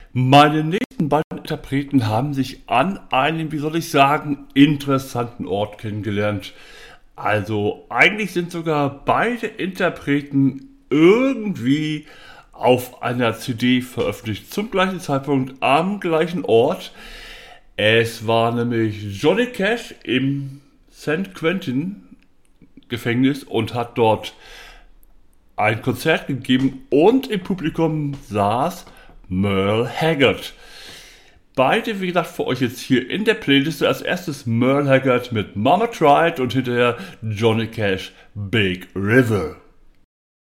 Meine nächsten beiden Interpreten haben sich an einem, wie soll ich sagen, interessanten Ort kennengelernt. Also eigentlich sind sogar beide Interpreten irgendwie auf einer CD veröffentlicht, zum gleichen Zeitpunkt am gleichen Ort. Es war nämlich Johnny Cash im San Quentin Gefängnis und hat dort ein Konzert gegeben und im Publikum saß Merle Haggard. Beide, wie gesagt, für euch jetzt hier in der Playliste. Als erstes Merle Haggard mit Mama Tried und hinterher Johnny Cash Big River.